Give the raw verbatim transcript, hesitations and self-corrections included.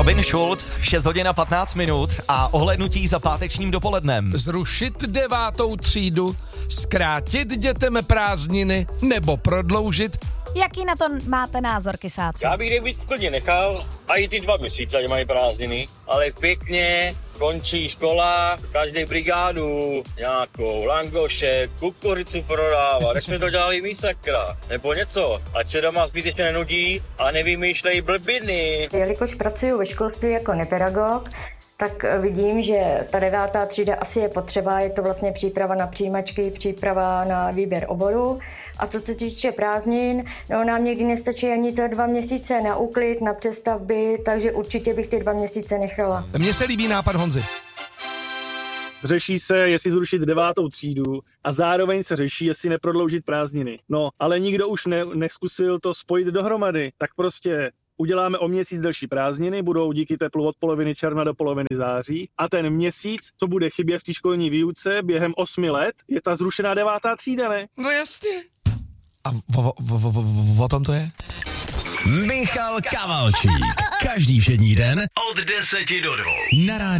Robin Schulz, šest hodin a patnáct minut a ohlédnutí za pátečním dopolednem. Zrušit devátou třídu, zkrátit dětem prázdniny nebo prodloužit? Jaký na to máte názor, kysáci? Já bych je klidně nechal a i ty dva měsíce, ať mají prázdniny, ale pěkně končí škola, každý brigádu, nějakou langoše, kukuřicu prodává, tak jsme to dělali my, sakra, nebo něco, ať se doma zbytečně nenudí a nevymýšlej blbiny. Jelikož pracuji ve školství jako nepedagog, tak vidím, že ta devátá třída asi je potřeba, je to vlastně příprava na přijímačky, příprava na výběr oboru. A co se týče prázdnin, no nám někdy nestačí ani to dva měsíce na úklid, na přestavby, takže určitě bych ty dva měsíce nechala. Mně se líbí nápad Honzy. Řeší se, jestli zrušit devátou třídu a zároveň se řeší, jestli neprodloužit prázdniny. No, ale nikdo už ne, neskusil to spojit dohromady, tak prostě uděláme o měsíc delší prázdniny, budou díky teplu od poloviny června do poloviny září a ten měsíc, co bude chybět v té školní výuce během osmi let, je ta zrušená devátá třída, ne? No jasně. A o, o, o, o, o tom to je? Michal Kavalčík. Každý všední den od deseti do dvou. Na rádiu.